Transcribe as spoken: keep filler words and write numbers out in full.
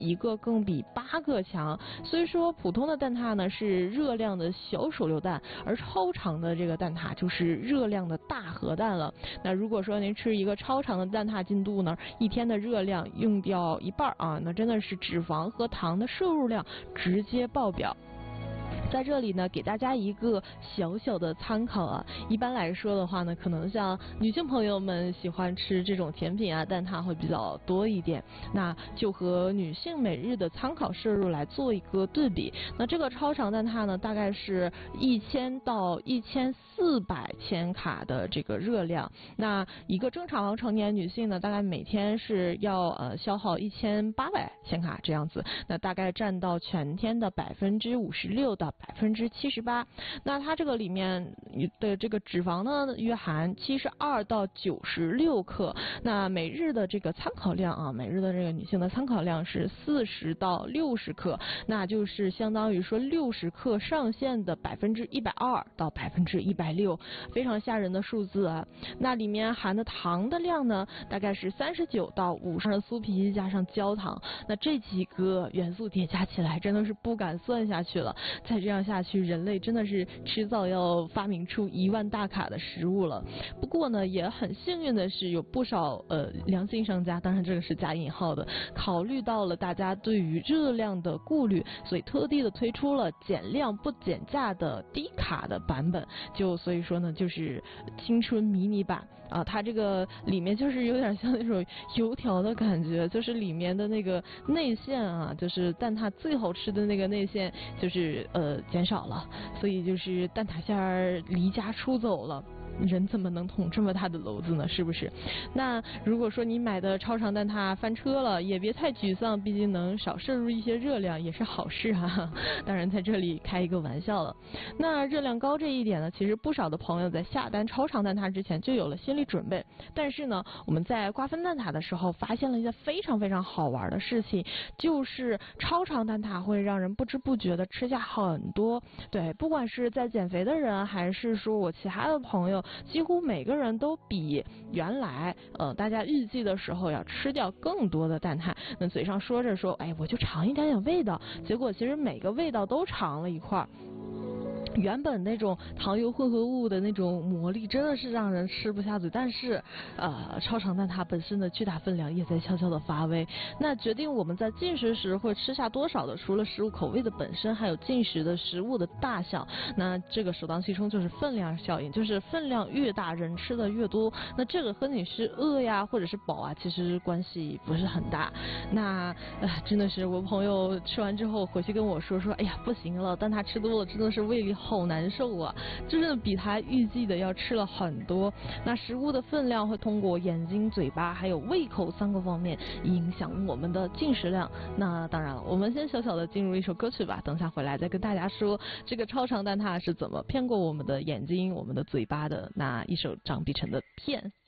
一个更比八个强。所以说，普通的蛋挞呢是热量的小手榴弹，而超长的这个蛋挞就是热量的大核弹了。那如果说您吃一个超长的蛋挞进度呢，一天的热量用掉一半啊，那真的是脂肪和糖的摄入量直接爆表。在这里呢，给大家一个小小的参考啊。一般来说的话呢，可能像女性朋友们喜欢吃这种甜品啊、蛋挞会比较多一点，那就和女性每日的参考摄入来做一个对比。那这个超长蛋挞呢，大概是一千到一千四百千卡的这个热量。那一个正常成年女性呢，大概每天是要呃消耗一千八百千卡这样子，那大概占到全天的百分之五十六到百分之七十八。那它这个里面的这个脂肪呢，约含七十二到九十六克。那每日的这个参考量啊，每日的这个女性的参考量是四十到六十克，那就是相当于说六十克上限的百分之一百二到百分之一百六，非常吓人的数字啊。那里面含的糖的量呢，大概是三十九到五十酥皮加上焦糖。那这几个元素叠加起来，真的是不敢算下去了。再这样下去，人类真的是迟早要发明出一万大卡的食物了。不过呢，也很幸运的是，有不少呃良心商家，当然这个是加引号的，考虑到了大家对于热量的顾虑，所以特地的推出了减量不减价的低卡的版本。就所以说呢，就是青春迷你版啊，它这个里面就是有点像那种油条的感觉，就是里面的那个内馅啊，就是蛋挞最好吃的那个内馅，就是呃减少了，所以就是蛋挞馅儿离家出走了。人怎么能捅这么大的篓子呢？是不是？那如果说你买的超长蛋挞翻车了，也别太沮丧，毕竟能少摄入一些热量也是好事啊。当然在这里开一个玩笑了。那热量高这一点呢，其实不少的朋友在下单超长蛋挞之前就有了心理准备。但是呢，我们在瓜分蛋挞的时候发现了一件非常非常好玩的事情，就是超长蛋挞会让人不知不觉的吃下很多。对，不管是在减肥的人，还是说我其他的朋友，几乎每个人都比原来呃大家预计的时候要吃掉更多的蛋挞。那嘴上说着说，哎，我就尝一点点味道，结果其实每个味道都尝了一块。原本那种糖油混合物的那种魔力真的是让人吃不下嘴，但是呃超长蛋挞本身的巨大分量也在悄悄的发威。那决定我们在进食时会吃下多少的，除了食物口味的本身，还有进食的食物的大小。那这个首当其冲就是分量效应，就是分量越大人吃的越多。那这个和你是饿呀或者是饱啊其实关系不是很大。那呃真的是我朋友吃完之后回去跟我说说，哎呀不行了，蛋挞吃多了真的是胃里好难受啊，就是比他预计的要吃了很多。那食物的分量会通过眼睛、嘴巴还有胃口三个方面影响我们的进食量。那当然了，我们先小小的进入一首歌曲吧，等下回来再跟大家说这个超长蛋挞是怎么骗过我们的眼睛、我们的嘴巴的。那一首张碧晨的骗。